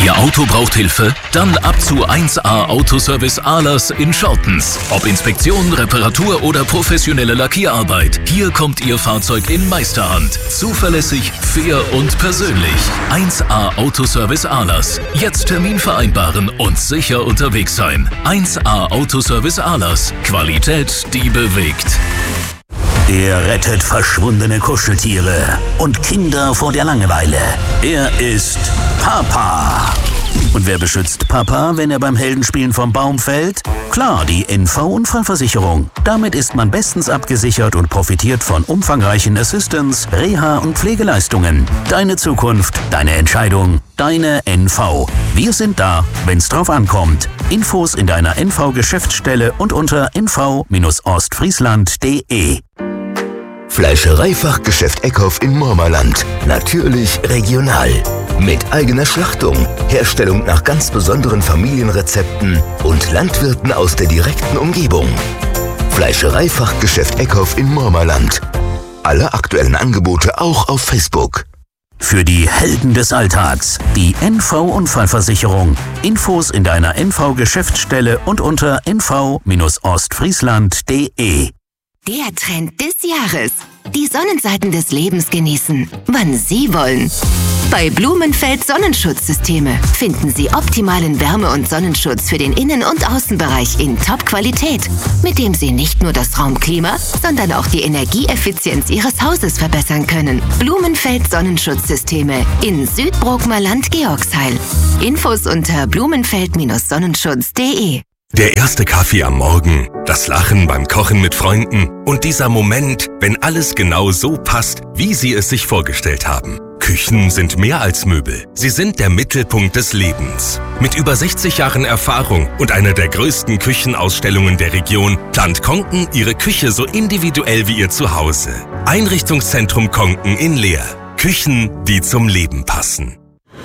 Ihr Auto braucht Hilfe? Dann ab zu 1A Autoservice Ahlers in Schortens. Ob Inspektion, Reparatur oder professionelle Lackierarbeit. Hier kommt Ihr Fahrzeug in Meisterhand. Zuverlässig, fair und persönlich. 1A Autoservice Ahlers. Jetzt Termin vereinbaren und sicher unterwegs sein. 1A Autoservice Ahlers. Qualität, die bewegt. Er rettet verschwundene Kuscheltiere und Kinder vor der Langeweile. Er ist Papa. Und wer beschützt Papa, wenn er beim Heldenspielen vom Baum fällt? Klar, die NV-Unfallversicherung. Damit ist man bestens abgesichert und profitiert von umfangreichen Assistance, Reha- und Pflegeleistungen. Deine Zukunft, deine Entscheidung, deine NV. Wir sind da, wenn's drauf ankommt. Infos in deiner NV-Geschäftsstelle und unter nv-ostfriesland.de. Fleischereifachgeschäft Eckhoff in Mormerland. Natürlich regional. Mit eigener Schlachtung, Herstellung nach ganz besonderen Familienrezepten und Landwirten aus der direkten Umgebung. Fleischereifachgeschäft Eckhoff in Mormerland. Alle aktuellen Angebote auch auf Facebook. Für die Helden des Alltags, die NV-Unfallversicherung. Infos in deiner NV-Geschäftsstelle und unter nv-ostfriesland.de. Der Trend des Jahres. Die Sonnenseiten des Lebens genießen, wann Sie wollen. Bei Blumenfeld Sonnenschutzsysteme finden Sie optimalen Wärme- und Sonnenschutz für den Innen- und Außenbereich in Top-Qualität, mit dem Sie nicht nur das Raumklima, sondern auch die Energieeffizienz Ihres Hauses verbessern können. Blumenfeld Sonnenschutzsysteme in Südbrookmerland-Georgsheil. Infos unter blumenfeld-sonnenschutz.de. Der erste Kaffee am Morgen, das Lachen beim Kochen mit Freunden und dieser Moment, wenn alles genau so passt, wie Sie es sich vorgestellt haben. Küchen sind mehr als Möbel. Sie sind der Mittelpunkt des Lebens. Mit über 60 Jahren Erfahrung und einer der größten Küchenausstellungen der Region plant Konken Ihre Küche so individuell wie Ihr Zuhause. Einrichtungszentrum Konken in Leer. Küchen, die zum Leben passen.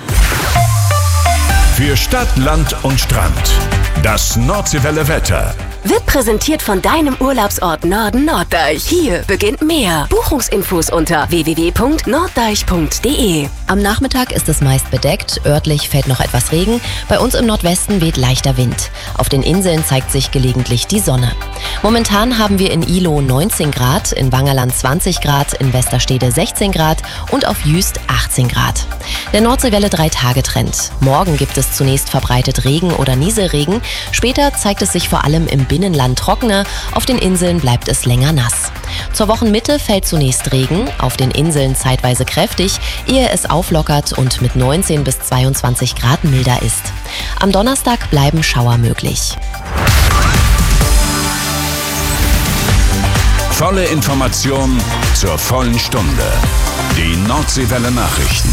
Für Stadt, Land und Strand. Das Nordseewelle Wetter. Wird präsentiert von deinem Urlaubsort Norden Norddeich. Hier beginnt mehr. Buchungsinfos unter www.norddeich.de. Am Nachmittag ist es meist bedeckt, örtlich fällt noch etwas Regen. Bei uns im Nordwesten weht leichter Wind. Auf den Inseln zeigt sich gelegentlich die Sonne. Momentan haben wir in Ihloh 19 Grad, in Wangerland 20 Grad, in Westerstede 16 Grad und auf Jüst 18 Grad. Der Nordseewelle 3-Tage-Trend. Morgen gibt es zunächst verbreitet Regen oder Nieselregen. Später zeigt es sich vor allem im Binnenland trockener, auf den Inseln bleibt es länger nass. Zur Wochenmitte fällt zunächst Regen, auf den Inseln zeitweise kräftig, ehe es auflockert und mit 19 bis 22 Grad milder ist. Am Donnerstag bleiben Schauer möglich. Volle Information zur vollen Stunde. Die Nordseewelle Nachrichten.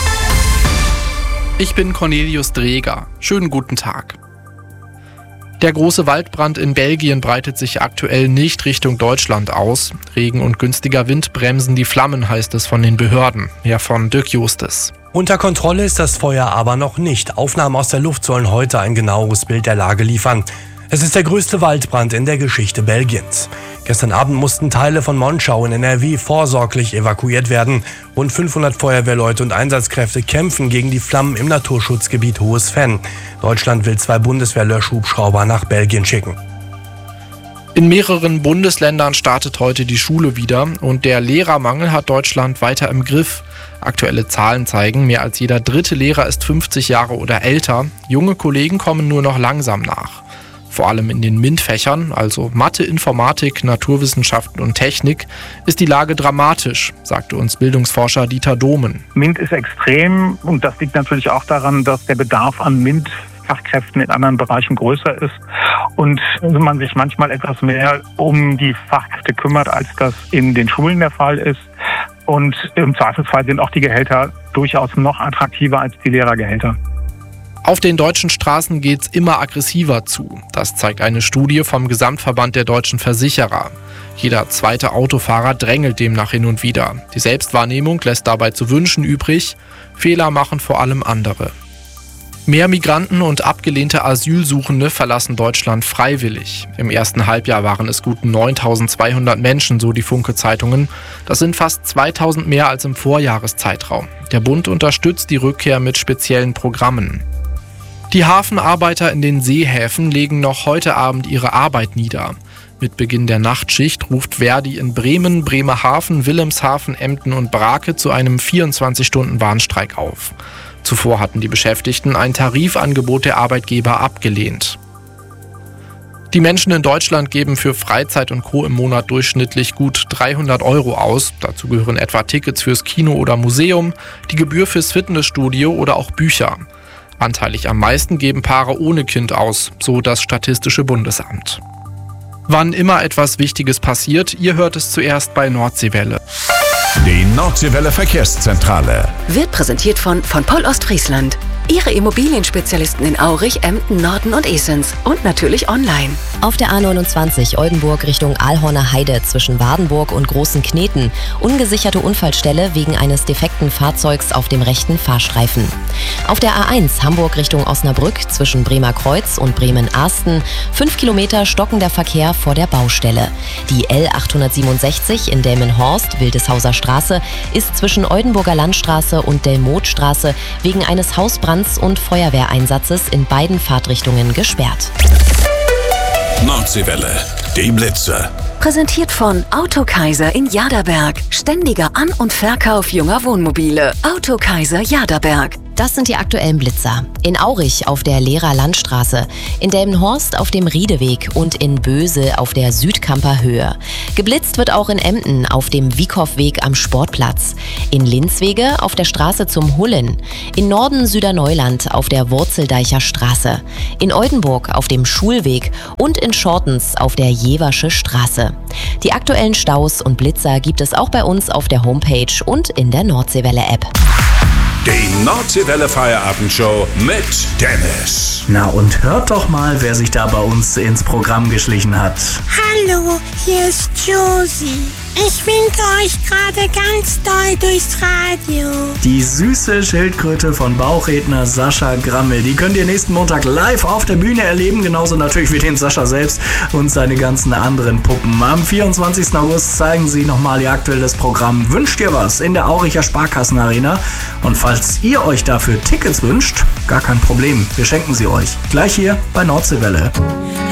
Ich bin Cornelius Dreger. Schönen guten Tag. Der große Waldbrand in Belgien breitet sich aktuell nicht Richtung Deutschland aus. Regen und günstiger Wind bremsen die Flammen, heißt es von den Behörden. Mehr von Dirk Justes. Unter Kontrolle ist das Feuer aber noch nicht. Aufnahmen aus der Luft sollen heute ein genaueres Bild der Lage liefern. Es ist der größte Waldbrand in der Geschichte Belgiens. Gestern Abend mussten Teile von Monschau in NRW vorsorglich evakuiert werden. Rund 500 Feuerwehrleute und Einsatzkräfte kämpfen gegen die Flammen im Naturschutzgebiet Hohes Venn. Deutschland will 2 Bundeswehr-Löschhubschrauber nach Belgien schicken. In mehreren Bundesländern startet heute die Schule wieder und der Lehrermangel hat Deutschland weiter im Griff. Aktuelle Zahlen zeigen, mehr als jeder 3. Lehrer ist 50 Jahre oder älter. Junge Kollegen kommen nur noch langsam nach. Vor allem in den MINT-Fächern, also Mathe, Informatik, Naturwissenschaften und Technik, ist die Lage dramatisch, sagte uns Bildungsforscher Dieter Dohmen. MINT ist extrem und das liegt natürlich auch daran, dass der Bedarf an MINT-Fachkräften in anderen Bereichen größer ist und man sich manchmal etwas mehr um die Fachkräfte kümmert, als das in den Schulen der Fall ist. Und im Zweifelsfall sind auch die Gehälter durchaus noch attraktiver als die Lehrergehälter. Auf den deutschen Straßen geht's immer aggressiver zu. Das zeigt eine Studie vom Gesamtverband der deutschen Versicherer. Jeder zweite Autofahrer drängelt demnach hin und wieder. Die Selbstwahrnehmung lässt dabei zu wünschen übrig. Fehler machen vor allem andere. Mehr Migranten und abgelehnte Asylsuchende verlassen Deutschland freiwillig. Im ersten Halbjahr waren es gut 9.200 Menschen, so die Funke-Zeitungen. Das sind fast 2.000 mehr als im Vorjahreszeitraum. Der Bund unterstützt die Rückkehr mit speziellen Programmen. Die Hafenarbeiter in den Seehäfen legen noch heute Abend ihre Arbeit nieder. Mit Beginn der Nachtschicht ruft Verdi in Bremen, Bremerhaven, Wilhelmshaven, Emden und Brake zu einem 24-Stunden-Warnstreik auf. Zuvor hatten die Beschäftigten ein Tarifangebot der Arbeitgeber abgelehnt. Die Menschen in Deutschland geben für Freizeit und Co. im Monat durchschnittlich gut 300 € aus. Dazu gehören etwa Tickets fürs Kino oder Museum, die Gebühr fürs Fitnessstudio oder auch Bücher. Anteilig am meisten geben Paare ohne Kind aus, so das Statistische Bundesamt. Wann immer etwas Wichtiges passiert, ihr hört es zuerst bei Nordseewelle. Die Nordseewelle Verkehrszentrale Wird präsentiert von Poll Ostfriesland. Ihre Immobilienspezialisten in Aurich, Emden, Norden und Esens. Und natürlich online. Auf der A29 Oldenburg Richtung Aalhorner Heide zwischen Wardenburg und Großen Kneten. Ungesicherte Unfallstelle wegen eines defekten Fahrzeugs auf dem rechten Fahrstreifen. Auf der A1 Hamburg Richtung Osnabrück zwischen Bremer Kreuz und Bremen-Arsten. 5 Kilometer stockender Verkehr vor der Baustelle. Die L867 in Delmenhorst, Wildeshauser Straße, ist zwischen Oldenburger Landstraße und Delmothstraße wegen eines Hausbrands und Feuerwehreinsatzes in beiden Fahrtrichtungen gesperrt. Nordseewelle, die Blitze. Präsentiert von Autokaiser in Jaderberg. Ständiger An- und Verkauf junger Wohnmobile. Autokaiser Jaderberg. Das sind die aktuellen Blitzer. In Aurich auf der Lehrer Landstraße, in Delmenhorst auf dem Riedeweg und in Böse auf der Südkamper Höhe. Geblitzt wird auch in Emden auf dem Wiekow-Weg am Sportplatz, in Linzwege auf der Straße zum Hullen, in Norden Süderneuland auf der Wurzeldeicher Straße, in Oldenburg auf dem Schulweg und in Schortens auf der Jeversche Straße. Die aktuellen Staus und Blitzer gibt es auch bei uns auf der Homepage und in der Nordseewelle-App. Die Nordseewelle Feierabendshow mit Dennis. Na und hört doch mal, wer sich da bei uns ins Programm geschlichen hat. Hallo, hier ist Josie. Ich winke euch gerade ganz doll durchs Radio. Die süße Schildkröte von Bauchredner Sascha Grammel. Die könnt ihr nächsten Montag live auf der Bühne erleben. Genauso natürlich wie den Sascha selbst und seine ganzen anderen Puppen. Am 24. August zeigen sie nochmal ihr aktuelles Programm Wünscht ihr was in der Auricher Sparkassenarena. Und falls ihr euch dafür Tickets wünscht, gar kein Problem. Wir schenken sie euch. Gleich hier bei Nordseewelle.